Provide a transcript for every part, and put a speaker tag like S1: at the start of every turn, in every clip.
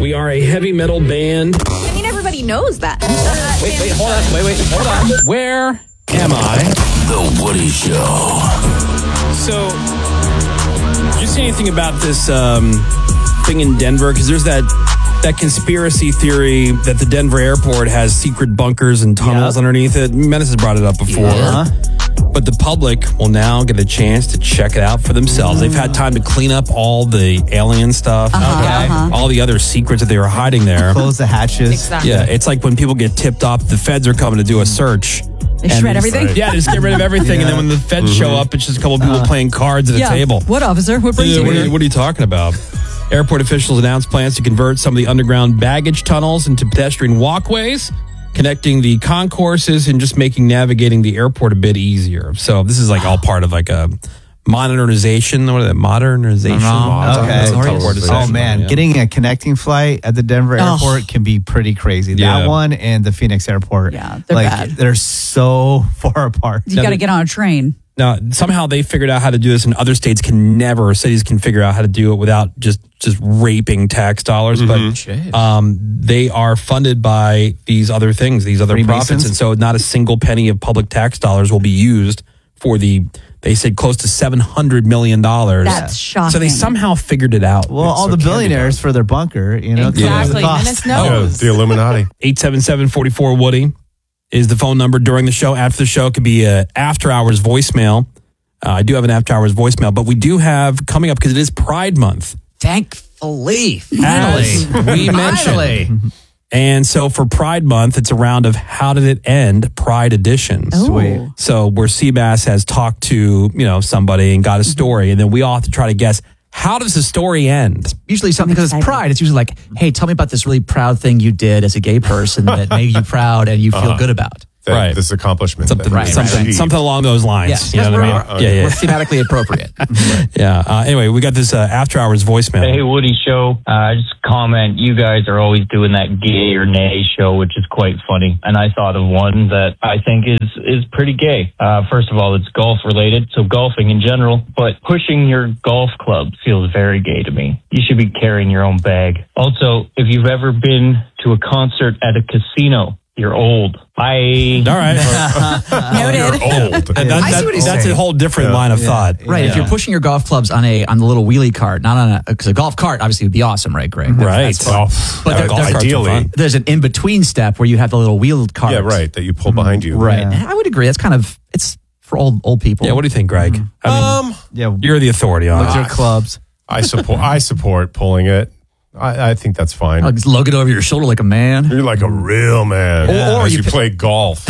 S1: We are a heavy metal band.
S2: I mean, everybody knows that.
S1: Hold on. Where am I?
S3: The Woody Show.
S1: So, did you see anything about this thing in Denver? Because there's that conspiracy theory that the Denver airport has secret bunkers and tunnels underneath it. Menace has brought it up before. Yeah. But the public will now get a chance to check it out for themselves. They've had time to clean up all the alien stuff, all the other secrets that they were hiding there.
S4: Close the hatches.
S2: Exactly.
S1: Yeah, it's like when people get tipped off the feds are coming to do a search.
S2: They shred everything?
S1: Yeah, they just get rid of everything. And then when the feds show up, it's just a couple of people playing cards at a table.
S2: What, officer? What brings you here?
S1: What are you talking about? Airport officials announced plans to convert some of the underground baggage tunnels into pedestrian walkways, connecting the concourses and just making navigating the airport a bit easier. So this is like all part of like a modernization. What is it? Modernization.
S4: Okay. Oh man, getting a connecting flight at the Denver airport can be pretty crazy. That one and the Phoenix airport.
S2: Yeah, they're bad.
S4: They're so far apart.
S2: You got to get on a train.
S1: Now, somehow they figured out how to do this, and other states cities can figure out how to do it without just raping tax dollars. But they are funded by these other things, these other profits. And so not a single penny of public tax dollars will be used for they said close to $700 million.
S2: That's shocking.
S1: So they somehow figured it out.
S4: Well, all the billionaires for their bunker,
S2: Exactly. Menace knows.
S5: The Illuminati.
S1: 877-44-WOODY. Is the phone number during the show. After the show, it could be an after-hours voicemail. I do have an after-hours voicemail, but we do have coming up, because it is Pride Month.
S6: Thankfully.
S1: Finally. We mentioned. And so for Pride Month, it's a round of How Did It End? Pride Edition.
S4: Sweet.
S1: So where Seabass has talked to somebody and got a story, and then we all have to try to guess, how does the story end?
S6: Usually something, because it's Pride. It's usually like, hey, tell me about this really proud thing you did as a gay person that made you proud and you feel good about.
S1: Right.
S5: This accomplishment.
S1: Something along those lines.
S6: Yes,
S1: you know what I mean?
S6: We're thematically appropriate.
S1: Yeah. Anyway, we got this after hours voicemail.
S7: Hey, Woody Show. Just comment. You guys are always doing that gay or nay show, which is quite funny. And I thought of one that I think is pretty gay. First of all, it's golf related, so golfing in general. But pushing your golf club feels very gay to me. You should be carrying your own bag. Also, if you've ever been to a concert at a casino, you're old.
S1: All right.
S2: Noted.
S5: You're old.
S1: That's a whole different line of thought.
S6: Right. If you're pushing your golf clubs on the little wheelie cart, not on because a golf cart obviously would be awesome, right, Greg?
S1: Right.
S6: But
S5: ideally,
S6: there's an in-between step where you have the little wheeled cart.
S5: Yeah, right. That you pull behind you.
S6: Right. Yeah. I would agree. That's it's for old people.
S1: Yeah. What do you think, Greg? You're the authority on
S4: With your clubs.
S5: I support pulling it. I think that's fine.
S6: Just lug it over your shoulder like a man.
S5: You're like a real man.
S6: Or
S5: as you play golf.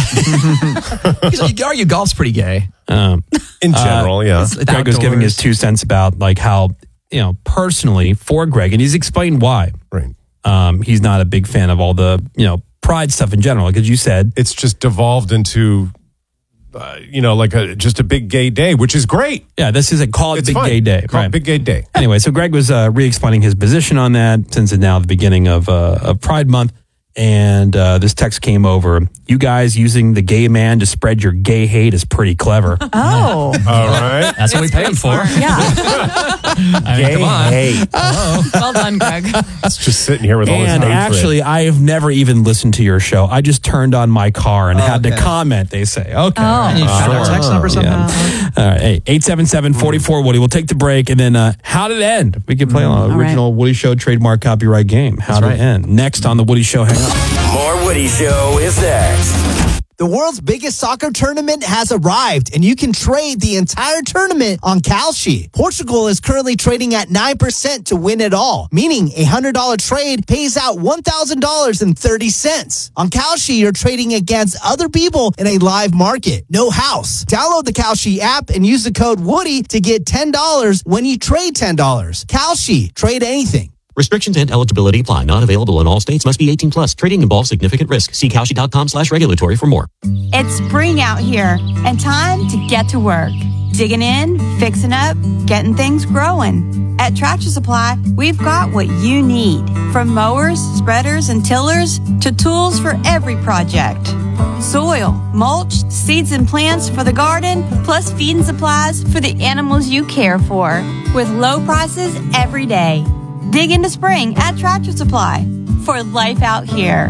S6: You argue golf's pretty gay.
S5: In general, yeah.
S1: Greg was giving his 2 cents about like how, personally for Greg, and he's explained why.
S5: Right.
S1: He's not a big fan of all the, pride stuff in general. Because you said
S5: it's just devolved into just a big gay day, which is great.
S1: Yeah, this is a Big Gay Day.
S5: Call it Big Gay Day.
S1: Anyway, so Greg was re-explaining his position on that since it's now the beginning of Pride Month. And this text came over. You guys using the gay man to spread your gay hate is pretty clever.
S2: Oh.
S5: All right.
S6: That's what we pay him for.
S2: Yeah.
S1: Gay hate.
S2: Well done, Greg.
S5: It's just sitting here with all this hatred.
S1: And actually, I have never even listened to your show. I just turned on my car and had to comment, they say. Okay.
S6: And you found our text number somehow.
S1: All right. Hey, 877-44-WOODY. We'll take the break. And then how did it end? We can play on the original Woody Show trademark copyright game. How did it end? Next on the Woody Show. Hang on.
S3: More Woody Show is next.
S8: The world's biggest soccer tournament has arrived, and you can trade the entire tournament on Kalshi. Portugal is currently trading at 9% to win it all, meaning a $100 trade pays out $1,000.30. On Kalshi, you're trading against other people in a live market. No house. Download the Kalshi app and use the code Woody to get $10 when you trade $10. Kalshi. Trade anything.
S9: Restrictions and eligibility apply. Not available in all states. Must be 18 plus. Trading involves significant risk. See Kalshi.com/regulatory for more.
S10: It's spring out here and time to get to work. Digging in, fixing up, getting things growing. At Tractor Supply, we've got what you need. From mowers, spreaders, and tillers to tools for every project. Soil, mulch, seeds and plants for the garden, plus feed and supplies for the animals you care for. With low prices every day. Dig into spring at Tractor Supply for life out here.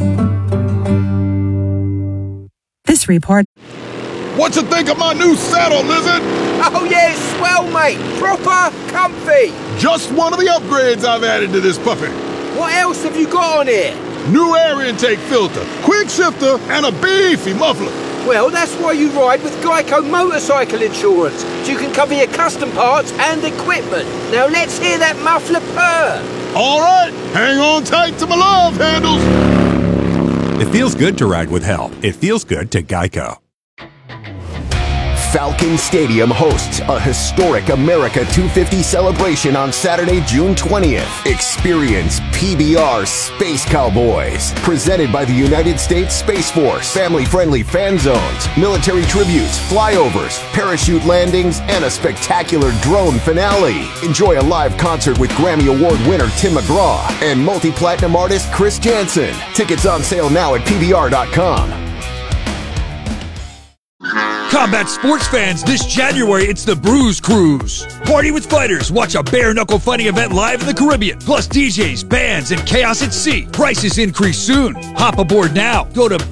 S11: This report.
S12: What you think of my new saddle, Lizard?
S13: Oh yeah, it's swell, mate. Proper comfy.
S12: Just one of the upgrades I've added to this puppy.
S13: What else have you got on it?
S12: New air intake filter, quick shifter, and a beefy muffler.
S13: Well, that's why you ride with Geico Motorcycle Insurance, so you can cover your custom parts and equipment. Now let's hear that muffler purr.
S12: All right, hang on tight to my love handles.
S14: It feels good to ride with help. It feels good to Geico.
S15: Falcon Stadium hosts a historic America 250 celebration on Saturday, June 20th. Experience PBR Space Cowboys, presented by the United States Space Force. Family-friendly fan zones, military tributes, flyovers, parachute landings, and a spectacular drone finale. Enjoy a live concert with Grammy Award winner Tim McGraw and multi-platinum artist Chris Jansen. Tickets on sale now at PBR.com.
S16: Combat sports fans, this January it's the Bruise Cruise. Party with fighters, watch a bare-knuckle fighting event live in the Caribbean. Plus DJs, bands, and chaos at sea. Prices increase soon. Hop aboard now. Go to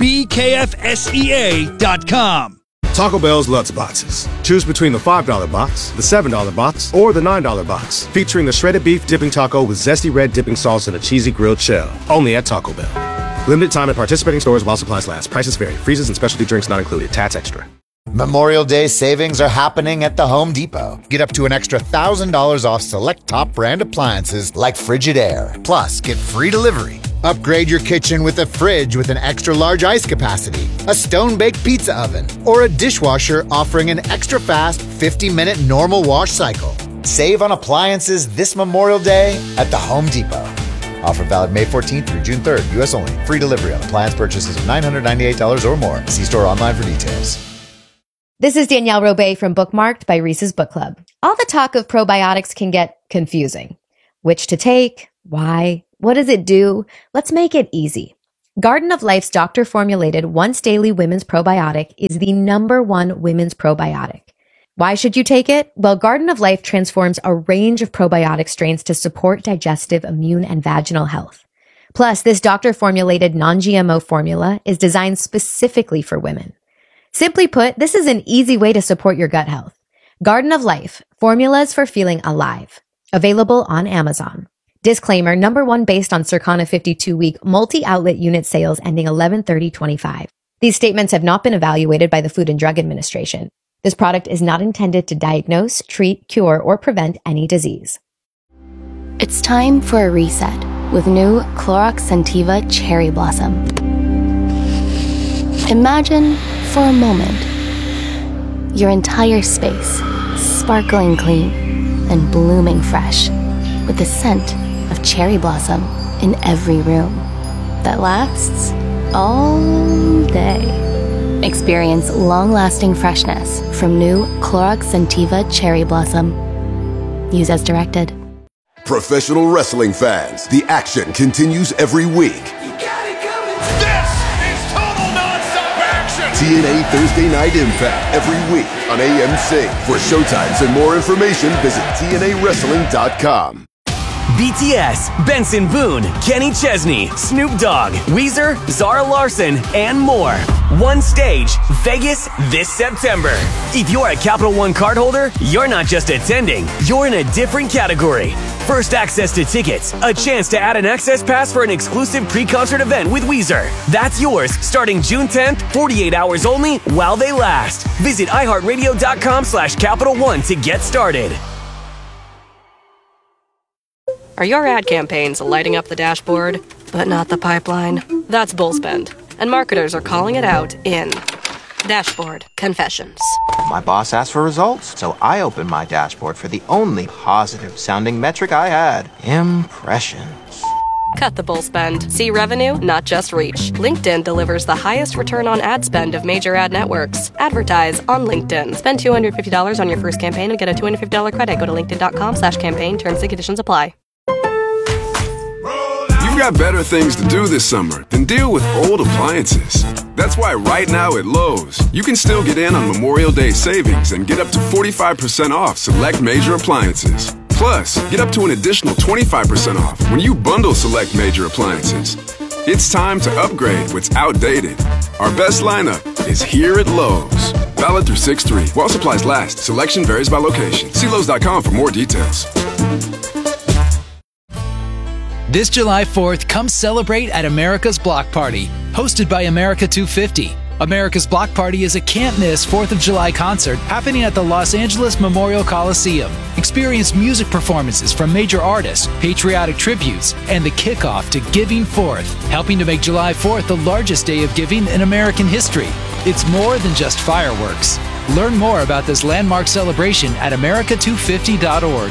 S16: bkfsea.com.
S17: Taco Bell's Lutz Boxes. Choose between the $5 box, the $7 box, or the $9 box. Featuring the shredded beef dipping taco with zesty red dipping sauce and a cheesy grilled shell. Only at Taco Bell. Limited time at participating stores while supplies last. Prices vary. Freezes and specialty drinks not included. Tax extra.
S18: Memorial Day savings are happening at the Home Depot. Get up to an extra $1,000 off select top brand appliances like Frigidaire. Plus, get free delivery. Upgrade your kitchen with a fridge with an extra large ice capacity, a stone-baked pizza oven, or a dishwasher offering an extra fast 50-minute normal wash cycle. Save on appliances this Memorial Day at the Home Depot. Offer valid May 14th through June 3rd. U.S. only. Free delivery on appliance purchases of $998 or more. See store online for details.
S19: This is Danielle Robay from Bookmarked by Reese's Book Club. All the talk of probiotics can get confusing. Which to take? Why? What does it do? Let's make it easy. Garden of Life's doctor-formulated once-daily women's probiotic is the #1 women's probiotic. Why should you take it? Well, Garden of Life transforms a range of probiotic strains to support digestive, immune, and vaginal health. Plus, this doctor-formulated non-GMO formula is designed specifically for women. Simply put, this is an easy way to support your gut health. Garden of Life, formulas for feeling alive. Available on Amazon. Disclaimer, #1 based on Circana 52-week multi-outlet unit sales ending 11/30/25. These statements have not been evaluated by the Food and Drug Administration. This product is not intended to diagnose, treat, cure, or prevent any disease.
S20: It's time for a reset with new Clorox Scentiva Cherry Blossom. Imagine, for a moment, your entire space sparkling clean and blooming fresh with the scent of cherry blossom in every room that lasts all day. Experience long-lasting freshness from new Clorox Scentiva Cherry Blossom. Use as directed.
S15: Professional wrestling fans, the action continues every week. TNA Thursday Night Impact every week on AMC. For showtimes and more information, visit TNAWrestling.com.
S21: BTS, Benson Boone, Kenny Chesney, Snoop Dogg, Weezer, Zara Larsson, and more. One stage, Vegas this September. If you're a Capital One cardholder, you're not just attending, you're in a different category. First access to tickets, a chance to add an access pass for an exclusive pre-concert event with Weezer. That's yours starting June 10th, 48 hours only while they last. Visit iHeartRadio.com/Capital One to get started.
S22: Are your ad campaigns lighting up the dashboard, but not the pipeline? That's Bullspend, and marketers are calling it out in Dashboard Confessions.
S23: My boss asked for results, so I opened my dashboard for the only positive-sounding metric I had: impressions.
S22: Cut the bull spend. See revenue, not just reach. LinkedIn delivers the highest return on ad spend of major ad networks. Advertise on LinkedIn. Spend $250 on your first campaign and get a $250 credit. Go to linkedin.com/campaign. Terms and conditions apply.
S24: You've got better things to do this summer than deal with old appliances. That's why right now at Lowe's, you can still get in on Memorial Day savings and get up to 45% off select major appliances. Plus, get up to an additional 25% off when you bundle select major appliances. It's time to upgrade what's outdated. Our best lineup is here at Lowe's. Valid through 6/3. While supplies last, selection varies by location. See Lowe's.com for more details.
S2: This July 4th, come celebrate at America's Block Party, hosted by America 250. America's Block Party is a can't-miss 4th of July concert happening at the Los Angeles Memorial Coliseum. Experience music performances from major artists, patriotic tributes, and the kickoff to Giving Forth, helping to make July 4th the largest day of giving in American history. It's more than just fireworks. Learn more about this landmark celebration at america250.org.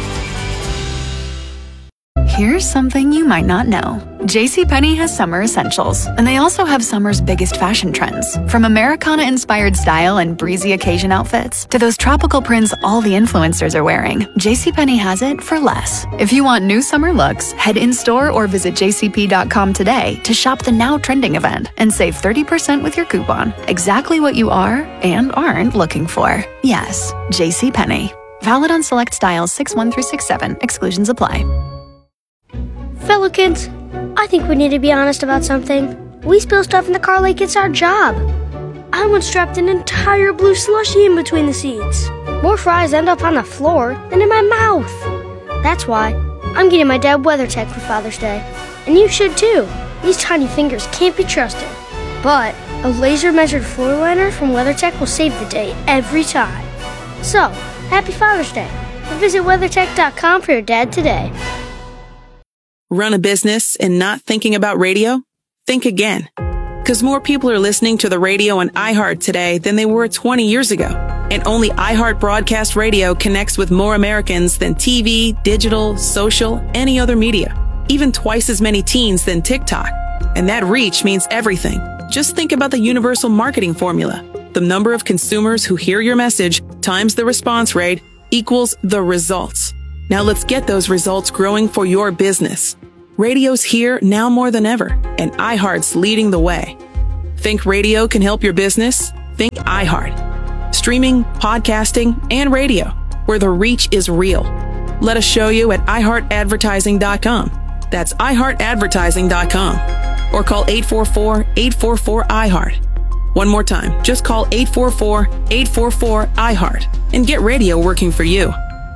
S4: Here's something you might not know. JCPenney has summer essentials, and they also have summer's biggest fashion trends. From Americana-inspired style and breezy occasion outfits to those tropical prints all the influencers are wearing, JCPenney has it for less. If you want new summer looks, head in-store or visit jcp.com today to shop the now trending event and save 30% with your coupon. Exactly what you are and aren't looking for. Yes, JCPenney. Valid on select styles 6/1 through 6/7. Exclusions apply.
S5: Fellow kids, I think we need to be honest about something. We spill stuff in the car like it's our job. I once strapped an entire blue slushie in between the seats. More fries end up on the floor than in my mouth. That's why I'm getting my dad WeatherTech for Father's Day. And you should too. These tiny fingers can't be trusted. But a laser-measured floor liner from WeatherTech will save the day every time. So, happy Father's Day. And visit WeatherTech.com for your dad today.
S7: Run a business and not thinking about radio? Think again. Because more people are listening to the radio on iHeart today than they were 20 years ago. And only iHeart Broadcast Radio connects with more Americans than TV, digital, social, any other media. Even twice as many teens than TikTok. And that reach means everything. Just think about the universal marketing formula. The number of consumers who hear your message times the response rate equals the results. Now let's get those results growing for your business. Radio's here now more than ever, and iHeart's leading the way. Think radio can help your business? Think iHeart. Streaming, podcasting, and radio, where the reach is real. Let us show you at iHeartAdvertising.com. That's iHeartAdvertising.com. Or call 844-844-iHeart. One more time, just call 844-844-iHeart and get radio working for you.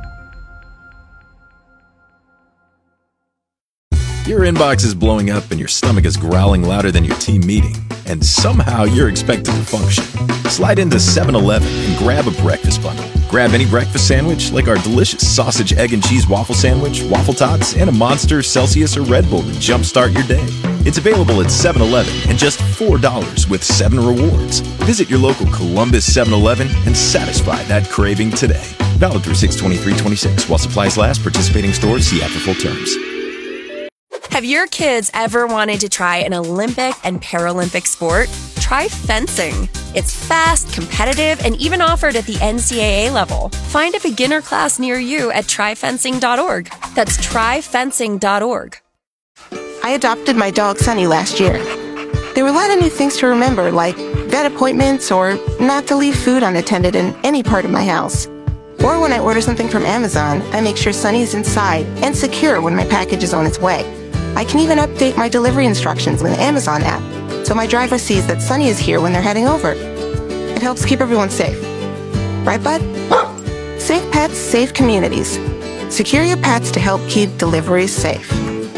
S25: Your inbox is blowing up and your stomach is growling louder than your team meeting, and somehow you're expected to function. Slide into 7-Eleven and grab a breakfast bundle. Grab any breakfast sandwich like our delicious sausage, egg, and cheese waffle sandwich, waffle tots, and a Monster, Celsius, or Red Bull to jumpstart your day. It's available at 7-Eleven and just $4 with 7 rewards. Visit your local Columbus 7-Eleven and satisfy that craving today. Valid through 6/23/26 while supplies last. Participating stores see app for full terms.
S26: Have your kids ever wanted to try an Olympic and Paralympic sport? Try fencing. It's fast, competitive, and even offered at the NCAA level. Find a beginner class near you at tryfencing.org. That's tryfencing.org.
S27: I adopted my dog Sunny last year. There were a lot of new things to remember, like vet appointments or not to leave food unattended in any part of my house. Or when I order something from Amazon, I make sure Sunny is inside and secure when my package is on its way. I can even update my delivery instructions with the Amazon app, so my driver sees that Sunny is here when they're heading over. It helps keep everyone safe. Right, bud? Safe pets, safe communities. Secure your pets to help keep deliveries safe.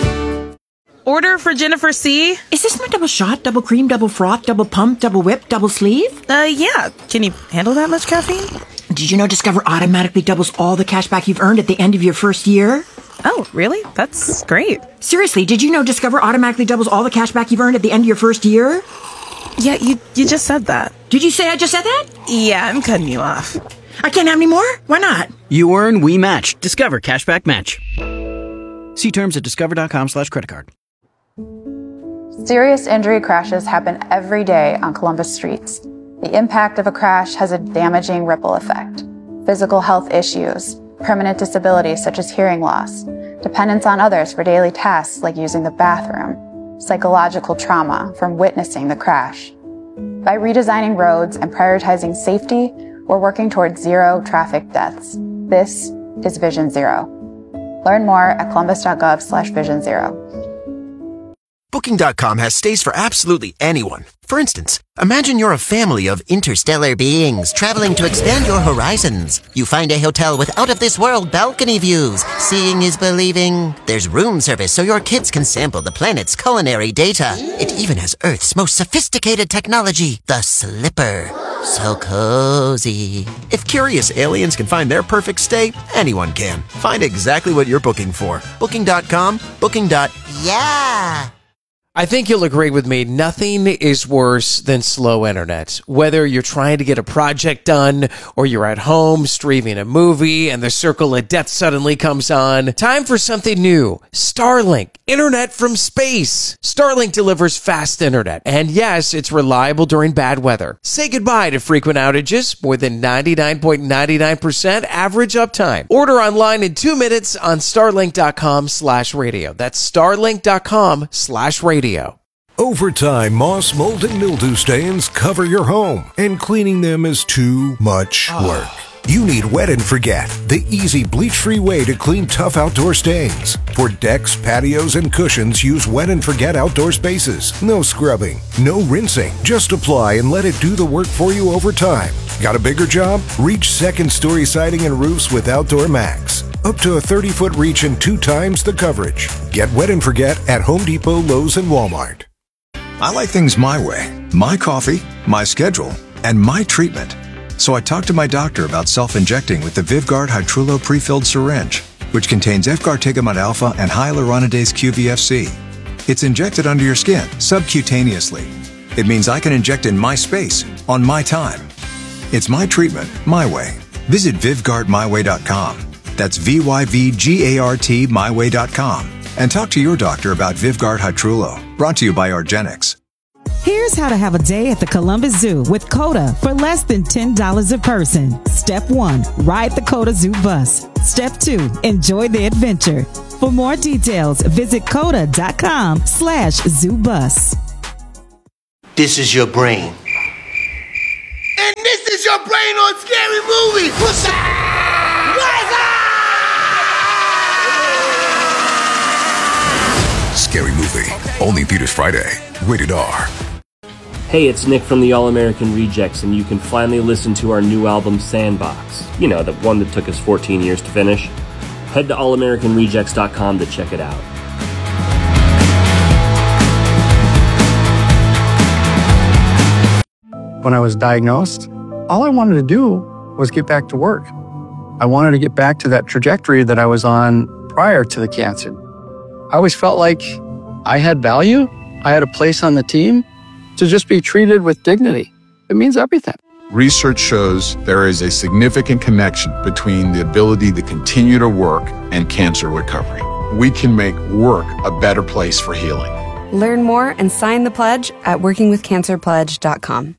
S28: Order for Jennifer C.
S29: Is this my double shot, double cream, double froth, double pump, double whip, double sleeve?
S28: Yeah. Can you handle that much caffeine?
S29: Did you know Discover automatically doubles all the cash back you've earned at the end of your first year?
S28: Oh, really? That's great.
S29: Seriously, did you know Discover automatically doubles all the cash back you've earned at the end of your first year?
S28: Yeah, you just said that.
S29: Did you say I just said that?
S28: Yeah, I'm cutting you off.
S29: I can't have any more? Why not?
S30: You earn, we match. Discover Cashback Match. See terms at discover.com/creditcard.
S31: Serious injury crashes happen every day on Columbus streets. The impact of a crash has a damaging ripple effect. Physical health issues, permanent disabilities such as hearing loss, dependence on others for daily tasks like using the bathroom, psychological trauma from witnessing the crash. By redesigning roads and prioritizing safety, we're working towards zero traffic deaths. This is Vision Zero. Learn more at columbus.gov/vision0.
S1: Booking.com has stays for absolutely anyone. For instance, imagine you're a family of interstellar beings traveling to expand your horizons. You find a hotel with out-of-this-world balcony views. Seeing is believing. There's room service so your kids can sample the planet's culinary data. It even has Earth's most sophisticated technology, the Slipper. So cozy. If curious aliens can find their perfect stay, anyone can. Find exactly what you're booking for. Booking.com, booking.yeah.
S3: I think you'll agree with me, nothing is worse than slow internet. Whether you're trying to get a project done or you're at home streaming a movie and the circle of death suddenly comes on, time for something new. Starlink, internet from space. Starlink delivers fast internet, and yes, it's reliable during bad weather. Say goodbye to frequent outages, more than 99.99% average uptime. Order online in 2 minutes on starlink.com/radio. That's starlink.com/radio.
S6: Over time, moss, mold, and mildew stains cover your home, and cleaning them is too much work. You need Wet and Forget, the easy bleach-free way to clean tough outdoor stains. For decks, patios, and cushions, use Wet and Forget outdoor spaces. No scrubbing, no rinsing. Just apply and let it do the work for you over time. Got a bigger job? Reach second-story siding and roofs with Outdoor Max. Up to a 30-foot reach and 2 times the coverage. Get Wet and Forget at Home Depot, Lowe's, and Walmart.
S8: I like things my way. My coffee, my schedule, and my treatment. So I talked to my doctor about self-injecting with the Vyvgart Hytrulo pre-filled syringe, which contains efgartigimod alpha and hyaluronidase QVFC. It's injected under your skin, subcutaneously. It means I can inject in my space, on my time. It's my treatment, my way. Visit VyvgartMyWay.com. That's VYVGART myway.com. And talk to your doctor about Vyvgart Hytrulo. Brought to you by argenx.
S9: Here's how to have a day at the Columbus Zoo with COTA for less than $10 a person. Step 1, ride the COTA Zoo bus. Step 2, enjoy the adventure. For more details, visit COTA.com/zoobus.
S10: This is your brain.
S11: And this is your brain on Scary Movie. What's up?
S12: Scary Movie. Only theaters Friday. Rated R.
S13: Hey, it's Nick from the All-American Rejects, and you can finally listen to our new album, Sandbox. You know, the one that took us 14 years to finish. Head to allamericanrejects.com to check it out.
S14: When I was diagnosed, all I wanted to do was get back to work. I wanted to get back to that trajectory that I was on prior to the cancer. I always felt like I had value. I had a place on the team. To just be treated with dignity, it means everything.
S16: Research shows there is a significant connection between the ability to continue to work and cancer recovery. We can make work a better place for healing.
S32: Learn more and sign the pledge at workingwithcancerpledge.com.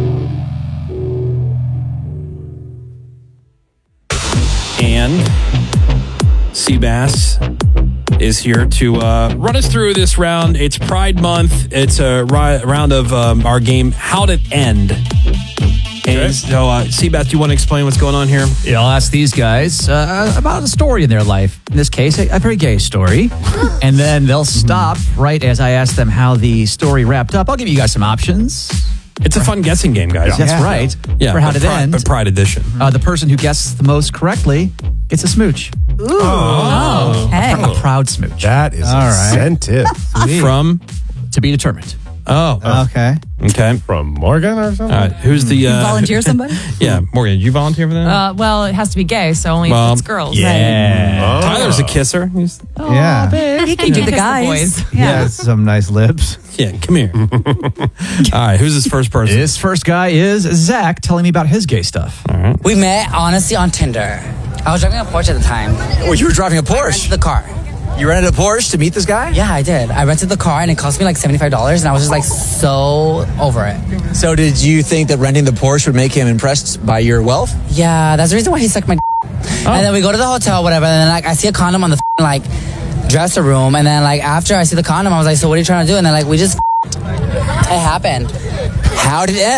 S33: And Seabass is here to run us through this round. It's Pride Month. It's a round of our game, How'd It End? And so, Seabass, do you want to explain what's going on here?
S32: Yeah, I'll ask these guys about a story in their life. In this case, a very gay story. And then they'll stop right as I ask them how the story wrapped up. I'll give you guys some options.
S33: It's a fun guessing game, guys.
S32: That's right.
S33: Yeah,
S32: for How'd It End.
S33: A Pride edition.
S32: The person who guesses the most correctly gets a smooch.
S34: Ooh. Oh, okay.
S32: A proud smooch.
S6: That is incentive.
S33: From?
S32: To be determined.
S33: Oh.
S32: Okay.
S33: Okay.
S6: From Morgan or something?
S33: Who's the...
S34: You volunteer somebody?
S33: Yeah, Morgan, did you volunteer for that?
S34: Well, it has to be gay, so only if it's girls.
S33: Yeah. Right. Tyler's a kisser.
S34: Yeah. Babe. He can do the guys.
S32: The boys. Yeah, some nice lips.
S33: Yeah, come here. All right, who's this first person?
S32: This first guy is Zach telling me about his gay stuff.
S33: All right.
S35: We met, honestly, on Tinder. I was driving a Porsche at the time.
S32: Oh, you were driving a Porsche?
S35: I rented the car.
S32: You rented a Porsche to meet this guy?
S35: Yeah, I did. I rented the car and it cost me like $75 and I was just like so over it.
S32: So did you think that renting the Porsche would make him impressed by your wealth?
S35: Yeah, that's the reason why he sucked my And then we go to the hotel, whatever, and then like I see a condom on the like dresser room, and then like after I see the condom, I was like, so what are you trying to do? And then like we just it happened.
S32: How did it end?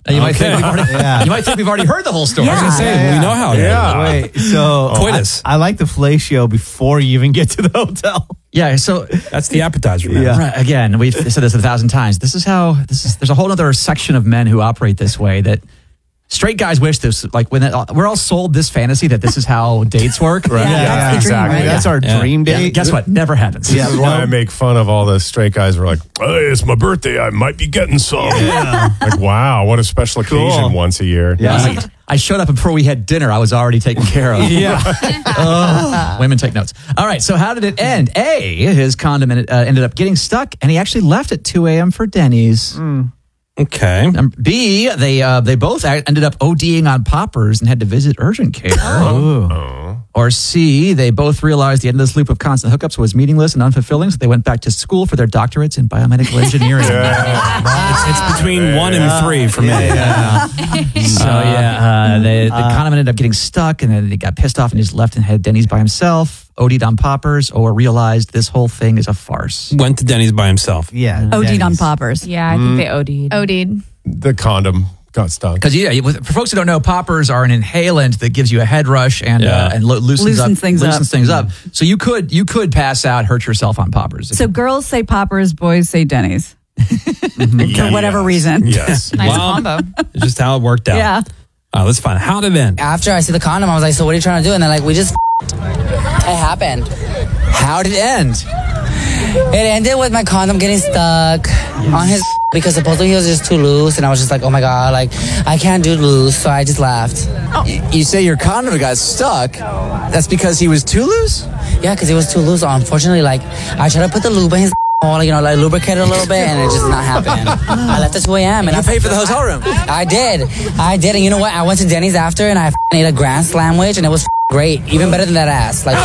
S32: You might think we've already heard the whole story.
S33: I was going to say, we know how it ends.
S2: Wait, so
S33: Coitus.
S2: I like the fellatio before you even get to the hotel.
S32: Yeah, so
S33: that's the appetizer. Man.
S2: Yeah.
S32: Right, again, we've said this 1,000 times. There's a whole other section of men who operate this way that straight guys wish this, like when we're all sold this fantasy that this is how dates work.
S2: Right. Yeah, exactly.
S32: Dream, right?
S2: That's our dream date.
S32: Yeah. Guess what? Never happens.
S4: This is why I make fun of all the straight guys who are like, hey, it's my birthday. I might be getting some.
S2: Yeah.
S4: Like, wow, what a special occasion once a year.
S32: Yeah. I showed up and before we had dinner, I was already taken care of. Women take notes. All right, so how did it end? A, his condom ended up getting stuck, and he actually left at 2 a.m. for Denny's.
S33: Okay.
S32: B, they both ended up ODing on poppers and had to visit urgent care. Or C, they both realized the endless loop of constant hookups was meaningless and unfulfilling, so they went back to school for their doctorates in biomedical engineering.
S33: It's between 1 and 3 for me.
S32: The condom ended up getting stuck, and then he got pissed off and just left and had Denny's by himself, OD'd on poppers, or realized this whole thing is a farce.
S33: Went to Denny's by himself.
S2: Yeah.
S34: OD'd on poppers. Yeah, I think they OD'd. OD'd.
S4: The condom got stuck.
S32: Because for folks who don't know, poppers are an inhalant that gives you a head rush and loosens things up. So you could pass out, hurt yourself on poppers.
S34: So girls say poppers, boys say Denny's. For whatever reason.
S33: Yes.
S34: Nice combo.
S33: It's just how it worked out.
S34: Yeah.
S33: Let's find out. How did it end?
S35: After I see the condom, I was like, so what are you trying to do? And they're like, we just it happened.
S32: How did it end?
S35: It ended with my condom getting stuck on his because supposedly he was just too loose, and I was just like, oh my god, like I can't do loose, so I just laughed.
S32: You say your condom got stuck? That's because he was too loose?
S35: Yeah, because he was too loose. Unfortunately, like I tried to put the lube in his like lubricate it a little bit, and it just did not happen. I left at 2 a.m. and
S32: you paid for the hotel room.
S35: I did, and you know what? I went to Denny's after, and I ate a grand sandwich, and it was great, even better than that ass. Like.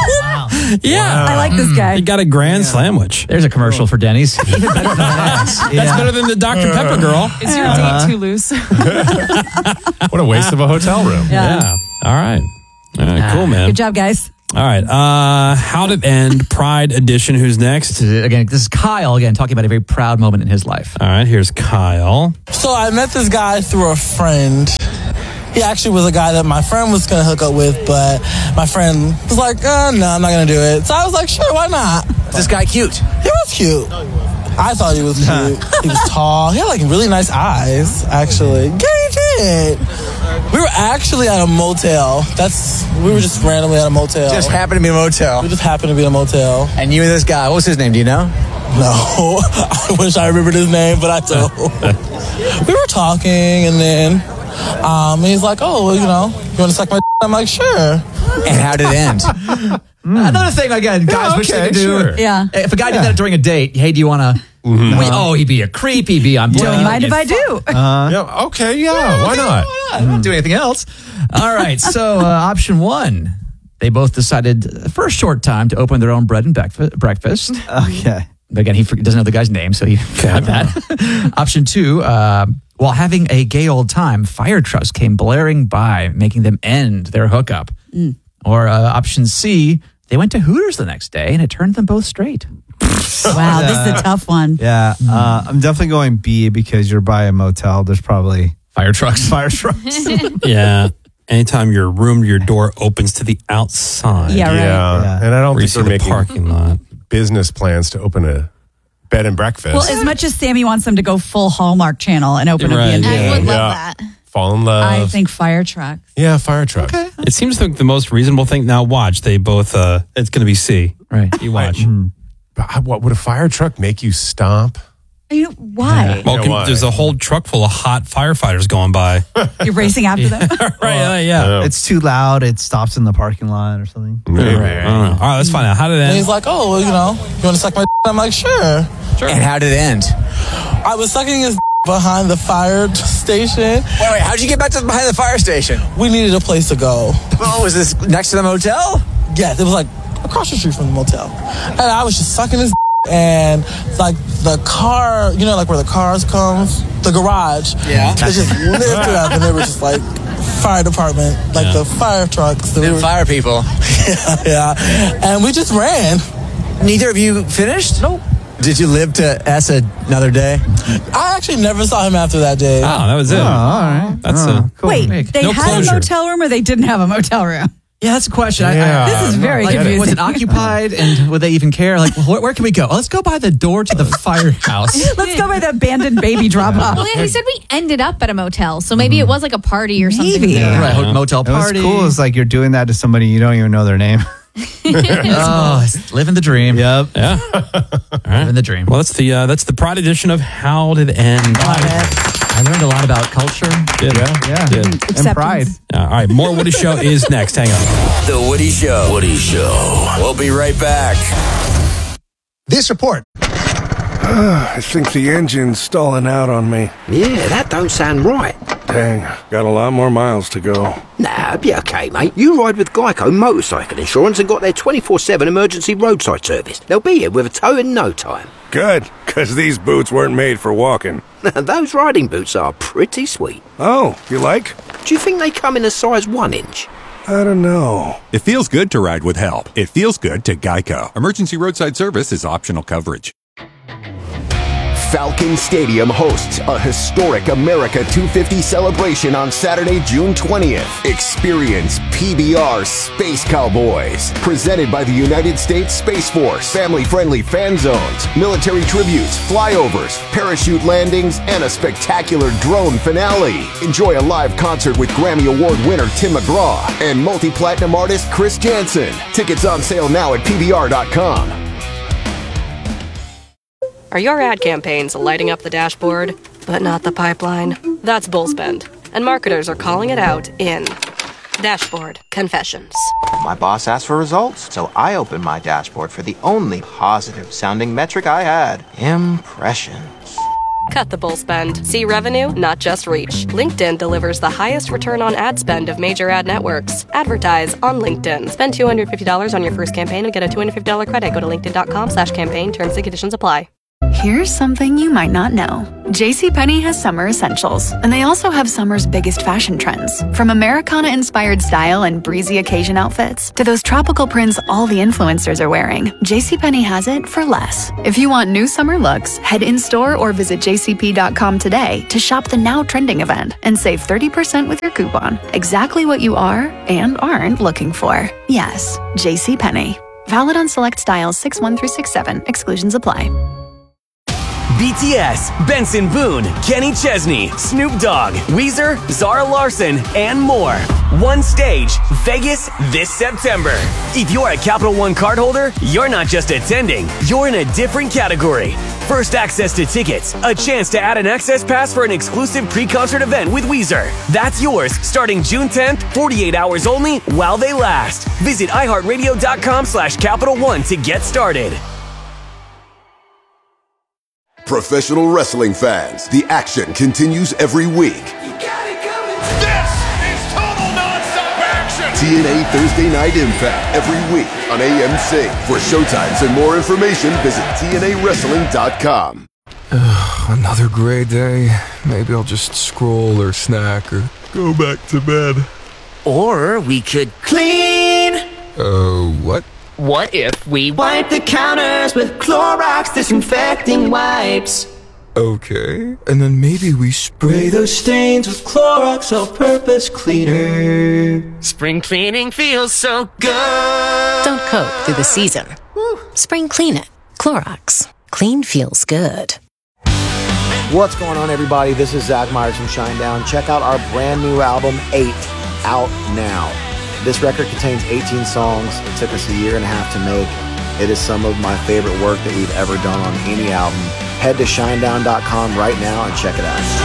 S33: Yeah,
S34: I like this guy.
S33: He got a grand sandwich.
S32: There's a commercial for Denny's.
S33: That's better than the Dr. Pepper girl.
S34: Is your date too loose?
S4: What a waste of a hotel room.
S33: Yeah. All right. Cool, man.
S34: Good job, guys.
S33: All right. How did it end? Pride edition. Who's next?
S32: Again, this is Kyle again talking about a very proud moment in his life.
S33: All right. Here's Kyle.
S5: So I met this guy through a friend. He actually was a guy that my friend was going to hook up with, but my friend was like, no, I'm not going to do it. So I was like, sure, why not?
S32: Is this guy cute?
S5: He was cute. I thought he was cute. He was tall. He had like really nice eyes, actually. Yeah, he did. We were actually at a motel. We were just randomly at a motel.
S32: Just happened to be a motel.
S5: We just happened to be in a motel.
S32: And you and this guy, what was his name? Do you know?
S5: No. I wish I remembered his name, but I don't. We were talking, and then he's like, oh, you want to suck my d-? I'm like, sure.
S32: And how did it end? Another thing, again, guys wish they could do.
S34: Sure. Yeah.
S32: If a guy did that during a date, hey, do you want to... he'd be a creep. He'd be on...
S34: Don't mind if I do.
S4: Why not?
S32: I don't do anything else. All right, so option one. They both decided for a short time to open their own bread and breakfast.
S2: Okay.
S32: But again, he doesn't know the guy's name, so he got that. Option two, while having a gay old time, fire trucks came blaring by, making them end their hookup. Or option C, they went to Hooters the next day, and it turned them both straight.
S34: Wow, this is a tough one.
S2: Yeah, I'm definitely going B because you're by a motel. There's probably
S32: fire trucks.
S33: Yeah. Anytime your door opens to the outside.
S34: Yeah, right.
S4: Yeah. And I don't think they're making
S33: parking lot
S4: business plans to open a bed and breakfast.
S34: Well, as much as Sammy wants them to go full Hallmark Channel and open a B&B.
S7: I would love that.
S4: Fall in love.
S34: I think fire truck.
S4: Yeah, fire truck.
S33: Okay. It seems like the most reasonable thing. Now watch. They both, it's going to be C.
S32: Right.
S33: You watch.
S4: But what would a fire truck make you stomp?
S34: Why?
S33: Well, there's a whole truck full of hot firefighters going by.
S34: You're racing after them?
S33: Right, yeah.
S2: It's too loud. It stops in the parking lot or something.
S33: Right. I don't know. All right, let's find out. How did it end?
S5: And he's like, oh, you want to suck my d-? I'm like, sure.
S32: And how did it end?
S5: I was sucking his behind the fire station.
S32: Wait, how'd you get back to behind the fire station?
S5: We needed a place to go.
S32: Oh, was this next to the motel?
S5: Yes, it was like across the street from the motel. And I was just sucking his and like the car, like where the cars comes, the garage.
S32: Yeah.
S5: It just lifted up and they were just like fire department, like the fire trucks.
S32: The fire people.
S5: Yeah. And we just ran.
S32: Neither of you finished?
S5: Nope.
S7: Did you live to S another day?
S5: I actually never saw him after that day.
S33: Oh, that was it.
S2: Oh, all right.
S33: That's
S2: cool.
S34: Wait, they
S33: No
S34: had
S33: closure.
S34: a motel room or they didn't have a motel room?
S32: Yeah, that's a question.
S34: This is very confusing.
S32: Was it occupied, and would they even care? Like, where can we go? Oh, let's go by the door to the firehouse.
S34: Let's go by the abandoned baby drop-off.
S15: Well, yeah, he said we ended up at a motel, so maybe it was like a party or something.
S32: Right, motel party.
S2: What's cool is like you're doing that to somebody you don't even know their name.
S32: It's living the dream.
S2: Yep.
S33: Yeah. All right.
S32: Living the dream.
S33: Well, that's the Pride edition of How Did It End.
S32: I learned a lot about culture.
S2: Yeah.
S33: Did.
S2: And pride.
S33: All right, more Woody Show is next. Hang on.
S17: The Woody Show. Woody Show. We'll be right back.
S18: This report.
S6: I think the engine's stalling out on me.
S10: Yeah, that don't sound right.
S6: Dang, got a lot more miles to go.
S10: Nah, it'll be okay, mate. You ride with Geico Motorcycle Insurance and got their 24/7 emergency roadside service. They'll be here with a tow in no time.
S6: Good, because these boots weren't made for walking.
S10: Those riding boots are pretty sweet.
S6: Oh, you like?
S10: Do you think they come in a size 1 inch?
S6: I don't know.
S12: It feels good to ride with help. It feels good to Geico. Emergency roadside service is optional coverage.
S19: Falcon Stadium hosts a historic America 250 celebration on Saturday, June 20th. Experience PBR Space Cowboys, presented by the United States Space Force. Family-friendly fan zones, military tributes, flyovers, parachute landings, and a spectacular drone finale. Enjoy a live concert with Grammy Award winner Tim McGraw and multi-platinum artist Chris Jansen. Tickets on sale now at PBR.com.
S20: Are your ad campaigns lighting up the dashboard, but not the pipeline? That's Bullspend, and marketers are calling it out in Dashboard Confessions.
S21: My boss asked for results, so I opened my dashboard for the only positive-sounding metric I had: impressions.
S20: Cut the bull spend. See revenue, not just reach. LinkedIn delivers the highest return on ad spend of major ad networks. Advertise on LinkedIn. Spend $250 on your first campaign and get a $250 credit. Go to linkedin.com/campaign. Terms and conditions apply.
S22: Here's something you might not know. JCPenney has summer essentials, and they also have summer's biggest fashion trends. From Americana-inspired style and breezy occasion outfits to those tropical prints all the influencers are wearing, JCPenney has it for less. If you want new summer looks, head in-store or visit jcp.com today to shop the now trending event and save 30% with your coupon. Exactly what you are and aren't looking for. Yes, JCPenney. Valid on select styles 6-1 through 6-7. Exclusions apply.
S23: BTS, Benson Boone, Kenny Chesney, Snoop Dogg, Weezer, Zara Larsson, and more. One stage, Vegas this September. If you're a Capital One cardholder, you're not just attending, you're in a different category. First access to tickets, a chance to add an access pass for an exclusive pre-concert event with Weezer. That's yours starting June 10th, 48 hours only while they last. Visit iHeartRadio.com/Capital One to get started.
S24: Professional wrestling fans, the action continues every week.
S11: This is total nonstop action!
S24: TNA Thursday Night Impact every week on AMC. For showtimes and more information, visit TNAWrestling.com.
S25: Another gray day. Maybe I'll just scroll or snack or go back to bed.
S26: Or we could clean.
S25: What?
S26: What if we wipe the counters with Clorox disinfecting wipes?
S25: Okay. And then maybe we spray
S26: those stains with Clorox all-purpose cleaner. Spring cleaning feels so good.
S27: Don't cope through the season. Spring clean it. Clorox. Clean feels good.
S28: What's going on, everybody? This is Zach Myers from Shinedown. Check out our brand new album, 8, out now. This record contains 18 songs. It took us a year and a half to make. It is some of my favorite work that we've ever done on any album. Head to shinedown.com right now and check it out.